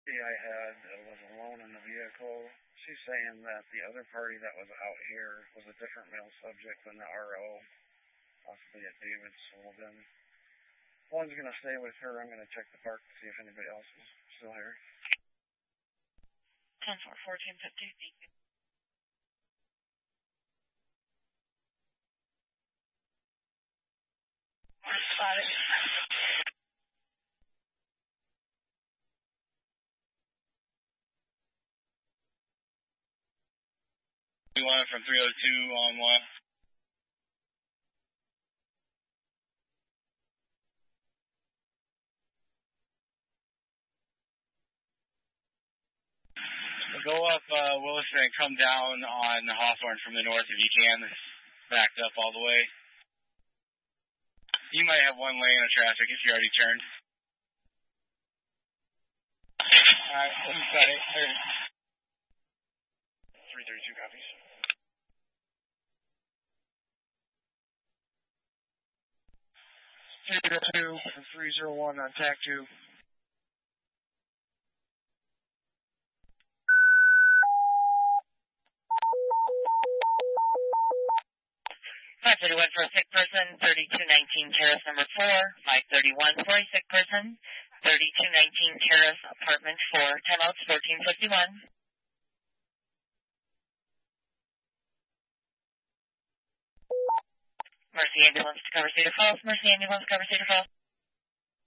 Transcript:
I had was alone in the vehicle. She's saying that the other party that was out here was a different male subject than the RO, possibly a David Sullivan. One's going to stay with her. I'm going to check the park to see if anybody else is still here. 10-4-14-50, thank you. Spotted. We want it from 302 on 1. Go up Williston and come down on Hawthorne from the north if you can. It's backed up all the way. You might have one lane of traffic if you already turned. Alright, got it. 332 copies. Two and 301 on TAC 2. 531 for a sick person, 3219 Terrace number 4, 531 for a sick person, 3219 Terrace apartment 4, timeouts 1451. Mercy ambulance to cover Cedar Falls, Mercy ambulance cover Cedar Falls.